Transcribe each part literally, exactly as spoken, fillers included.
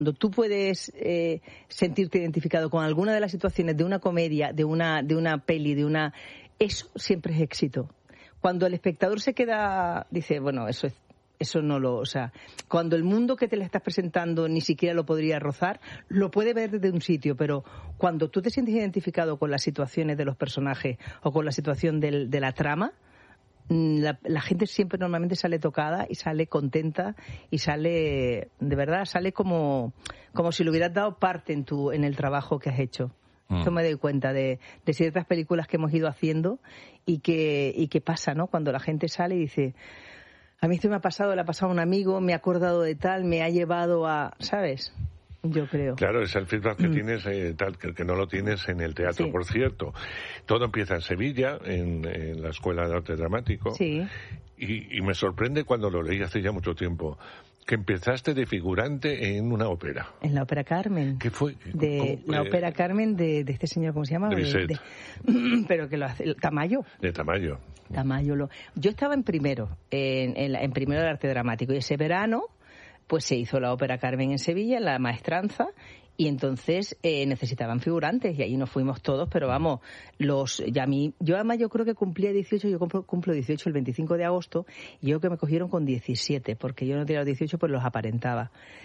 Cuando tú puedes eh, sentirte identificado con alguna de las situaciones de una comedia, de una, de una peli, de una... Eso siempre es éxito. Cuando el espectador se queda, dice, bueno, eso es, eso no lo... O sea, cuando el mundo que te le estás presentando ni siquiera lo podría rozar, lo puede ver desde un sitio, pero cuando tú te sientes identificado con las situaciones de los personajes o con la situación del, de la trama, La, la gente siempre normalmente sale tocada y sale contenta y sale, de verdad, sale como, como si le hubieras dado parte en tu en el trabajo que has hecho. Mm. Esto me doy cuenta de, de ciertas películas que hemos ido haciendo y que, y que pasa, ¿no? Cuando la gente sale y dice, a mí esto me ha pasado, le ha pasado a un amigo, me ha acordado de tal, me ha llevado a, ¿sabes? Yo creo. Claro, es el feedback que mm. tienes, eh, tal que, que no lo tienes en el teatro, sí. Por cierto. Todo empieza en Sevilla, en, en la Escuela de Arte Dramático. Sí. Y, y me sorprende cuando lo leí hace ya mucho tiempo, que empezaste de figurante en una ópera. En la ópera Carmen. ¿Qué fue? De ¿Cómo? La eh, ópera Carmen de, de este señor, ¿cómo se llama? De Bizet. De, de, pero que lo hace, el Tamayo. De Tamayo. Tamayo. Lo, yo estaba en primero, en, en, en primero de Arte Dramático, y ese verano pues se hizo la ópera Carmen en Sevilla, en la maestranza, y entonces eh, necesitaban figurantes, y ahí nos fuimos todos, pero vamos, los ya a mí, yo además yo creo que cumplía dieciocho, yo cumplo, cumplo dieciocho el veinticinco de agosto, y yo creo que me cogieron con diecisiete, porque yo no tenía los dieciocho, pues los aparentaba.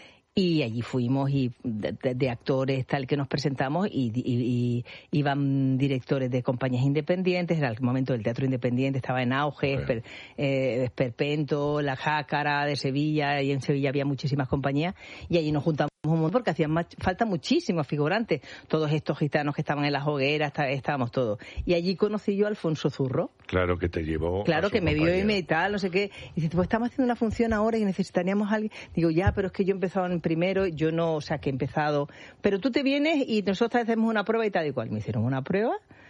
Y allí fuimos y de, de, de actores tal que nos presentamos y, y, y iban directores de compañías independientes. Era el momento del teatro independiente, estaba en auge, okay. Esper, eh, Esperpento, La Jácara de Sevilla, y en Sevilla había muchísimas compañías y allí nos juntamos un montón porque hacían más, falta muchísimos figurantes, todos estos gitanos que estaban en las hogueras, está, estábamos todos. Y allí conocí yo a Alfonso Zurro. Claro, que te llevó. Claro, que me compañía. vio y me tal, no sé qué. Y dice, pues estamos haciendo una función ahora y necesitaríamos a alguien. Digo, ya, pero es que yo he empezado en primero, yo no, o sea, que he empezado. Pero tú te vienes y nosotros hacemos una prueba y tal y cual. Me hicieron una prueba.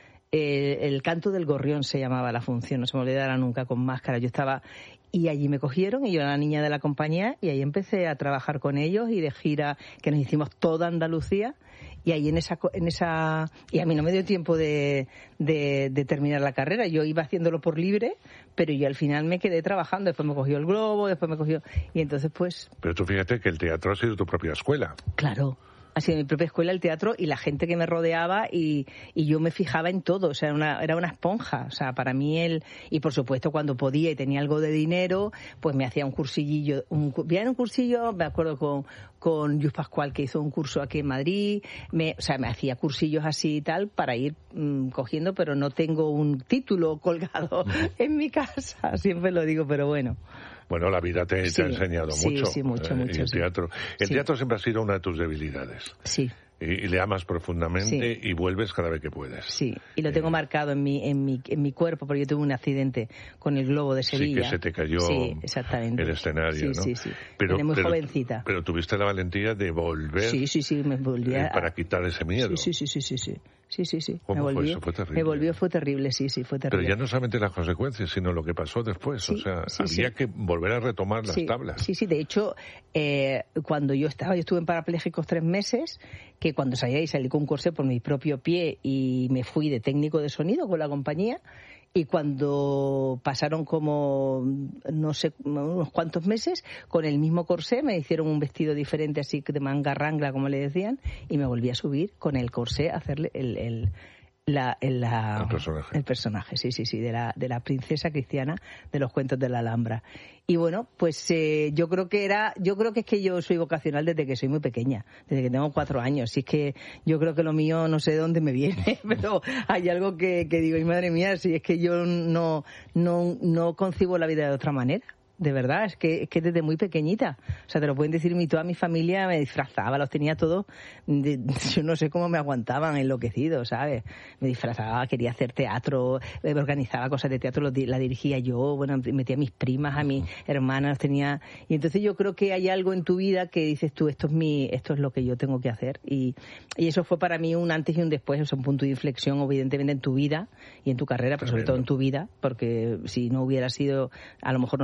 Eh, el canto del gorrión se llamaba la función, no se me olvidará nunca, con máscara. Yo estaba, y allí me cogieron, y yo era la niña de la compañía, y ahí empecé a trabajar con ellos, y de gira, que nos hicimos toda Andalucía, y ahí en esa, en esa, y a mí no me dio tiempo de, de, de terminar la carrera, yo iba haciéndolo por libre, pero yo al final me quedé trabajando, después me cogió el Globo, después me cogió, y entonces pues... Pero tú fíjate que el teatro ha sido tu propia escuela. Claro. Ha sido mi propia escuela el teatro y la gente que me rodeaba y, y yo me fijaba en todo, o sea, era una, era una esponja, o sea, para mí él, y por supuesto cuando podía y tenía algo de dinero, pues me hacía un cursillillo, un, un cursillo, me acuerdo con, con Lluís Pascual que hizo un curso aquí en Madrid, me, o sea, me hacía cursillos así y tal para ir mmm, cogiendo, pero no tengo un título colgado en mi casa, siempre lo digo, pero bueno. Bueno, la vida te, sí, te ha enseñado sí, mucho. Sí, mucho, eh, mucho. Y el sí. teatro. El sí. teatro siempre ha sido una de tus debilidades. Sí. Y, y le amas profundamente sí. y vuelves cada vez que puedes. Sí, y lo tengo eh, marcado en mi, en mi en mi cuerpo, porque yo tuve un accidente con el Globo de Sevilla. Sí, que se te cayó sí, exactamente. el escenario, sí, ¿no? Sí, sí, sí. Pero, muy pero, jovencita. Pero tuviste la valentía de volver. Sí, sí, sí, me volvía. Eh, para quitar ese miedo. Sí, sí, sí, sí, sí. sí. Sí, sí, sí. ¿Cómo me volvió, fue eso? Fue terrible. Me volvió, fue terrible, sí, sí, fue terrible. Pero ya no solamente las consecuencias, sino lo que pasó después. Sí, o sea, sí, había sí. que volver a retomar las sí, tablas. Sí, sí, de hecho, eh, cuando yo estaba, yo estuve en parapléjicos tres meses, que cuando salí ahí salí con un corsé por mi propio pie y me fui de técnico de sonido con la compañía. Y cuando pasaron como, no sé, unos cuantos meses, con el mismo corsé me hicieron un vestido diferente, así de manga rangla, como le decían, y me volví a subir con el corsé a hacerle el... el La, el, la, el personaje. El personaje, sí, sí, sí, de la, de la princesa cristiana de los cuentos de la Alhambra. Y bueno, pues eh, yo creo que era, yo creo que es que yo soy vocacional desde que soy muy pequeña, desde que tengo cuatro años. Si es que yo creo que lo mío no sé de dónde me viene, pero hay algo que, que digo, y madre mía, si es que yo no, no, no concibo la vida de otra manera. De verdad, es que, es que desde muy pequeñita, o sea, te lo pueden decir, mi, toda mi familia me disfrazaba, los tenía todos, de, yo no sé cómo me aguantaban enloquecidos, ¿sabes? Me disfrazaba, quería hacer teatro, organizaba cosas de teatro, la dirigía yo, bueno, metía a mis primas, a mis hermanas, tenía, y entonces yo creo que hay algo en tu vida que dices tú, esto es mi, esto es lo que yo tengo que hacer, y, y eso fue para mí un antes y un después, es un punto de inflexión, evidentemente, en tu vida y en tu carrera, pero sobre todo en tu vida, porque si no hubiera sido, a lo mejor no estaría que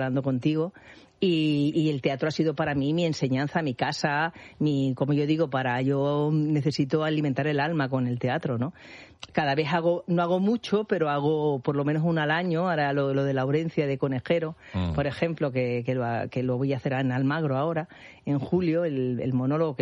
hablando contigo. Y, y el teatro ha sido para mí mi enseñanza, mi casa, mi, como yo digo, para yo necesito alimentar el alma con el teatro, ¿no? Cada vez hago, no hago mucho, pero hago por lo menos una al año. Ahora lo, lo de Laurencia de Conejero, mm. por ejemplo, que, que, lo, que lo voy a hacer en Almagro ahora, en julio, el, el monólogo que